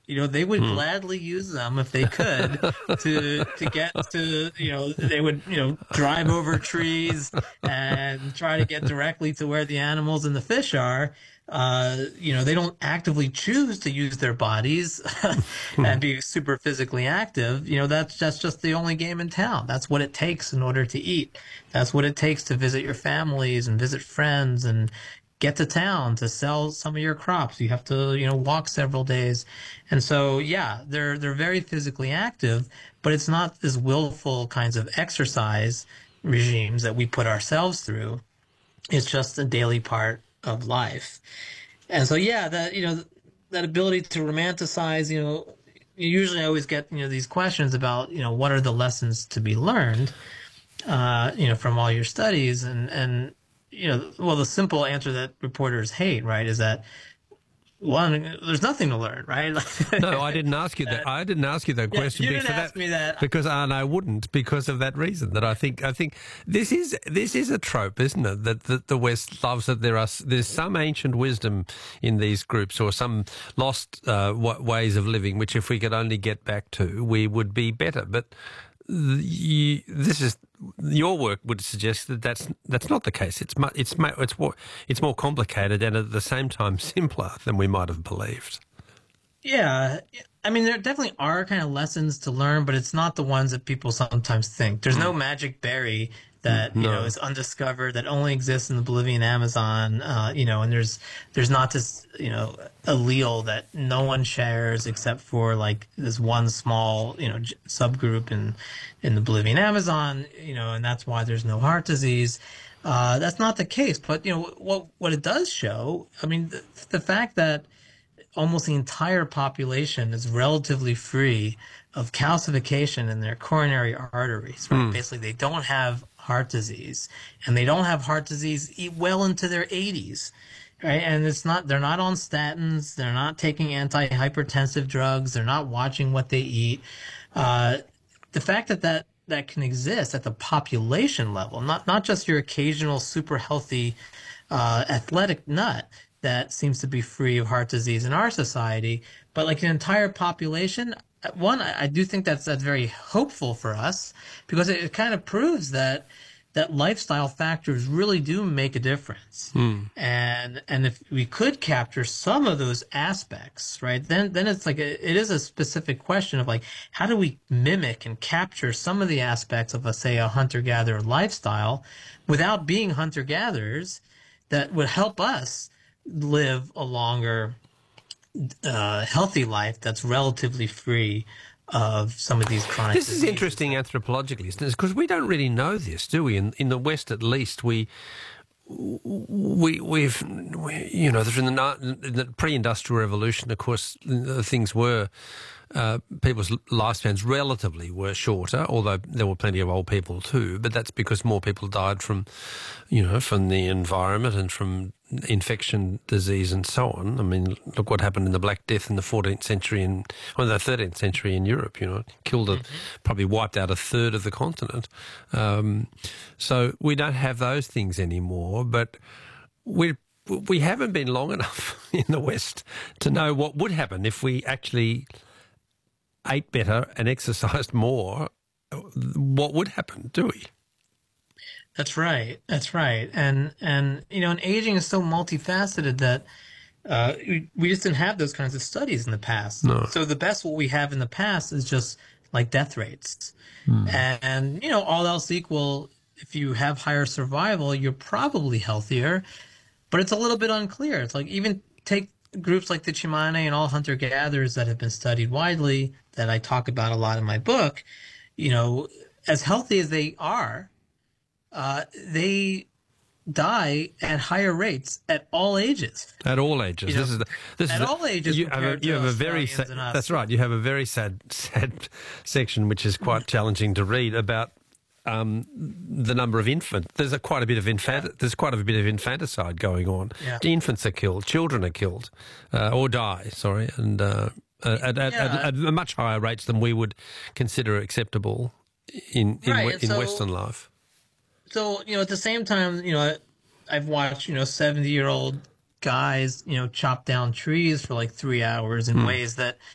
they would gladly use them if they could to get to, they would, drive over trees and try to get directly to where the animals and the fish are. They don't actively choose to use their bodies and be super physically active. That's just the only game in town. That's what it takes in order to eat. That's what it takes to visit your families and visit friends and get to town to sell some of your crops. You have to, walk several days. And so, yeah, they're very physically active, but it's not this willful kinds of exercise regimes that we put ourselves through. It's just a daily part of life. And so, yeah, that ability to romanticize, usually I always get, these questions about, what are the lessons to be learned, from all your studies. And the simple answer that reporters hate, right, is that, one, there's nothing to learn, right? No, I didn't ask you that. I didn't ask you that question. You didn't ask me that because I wouldn't, because of that reason. That I think this is a trope, isn't it? That the West loves that there's some ancient wisdom in these groups or some lost ways of living, which if we could only get back to, we would be better. But your work would suggest that that's not the case. It's more complicated and at the same time simpler than we might have believed. Yeah, I mean, there definitely are kind of lessons to learn, but it's not the ones that people sometimes think. There's no magic berry that is undiscovered, that only exists in the Bolivian Amazon, and there's not this allele that no one shares except for like this one small subgroup in the Bolivian Amazon, and that's why there's no heart disease. That's not the case, but what it does show, I mean, the fact that almost the entire population is relatively free of calcification in their coronary arteries, right? Basically, they don't have heart disease, and they don't have heart disease well into their 80s, right? And they're not on statins, they're not taking antihypertensive drugs, they're not watching what they eat. The fact that can exist at the population level, not just your occasional super healthy athletic nut that seems to be free of heart disease in our society, but like an entire population. One, I do think that's very hopeful for us, because it kind of proves that lifestyle factors really do make a difference. And if we could capture some of those aspects, right, then it's like it is a specific question of like, how do we mimic and capture some of the aspects of a hunter-gatherer lifestyle without being hunter-gatherers that would help us live a longer, healthy life that's relatively free of some of these chronic This diseases. is interesting anthropologically, isn't it? Because we don't really know this, do we? In the West, at least, we've in the pre-industrial revolution, of course, things were people's lifespans relatively were shorter, although there were plenty of old people too. But that's because more people died from the environment and from infection, disease, and so on. I mean, look what happened in the Black Death in the 14th century the 13th century in Europe. Killed probably wiped out a third of the continent. So we don't have those things anymore. But we haven't been long enough in the West to know what would happen if we actually ate better and exercised more. What would happen, do we? That's right. And aging is so multifaceted that we just didn't have those kinds of studies in the past. No. So the best what we have in the past is just like death rates. And all else equal, if you have higher survival, you're probably healthier, but it's a little bit unclear. It's like, even take groups like the Tsimane and all hunter-gatherers that have been studied widely, that I talk about a lot in my book, as healthy as they are, they die at higher rates at all ages. At all ages. All ages. You have a very sad. That's right. You have a very sad section, which is quite challenging to read, about the number of infants. There's quite a bit of infanticide going on. Yeah. Infants are killed, children are killed, or die. Sorry, and at much higher rates than we would consider acceptable in Western life. So, at the same time, I've watched, 70-year-old guys, chop down trees for like 3 hours in ways that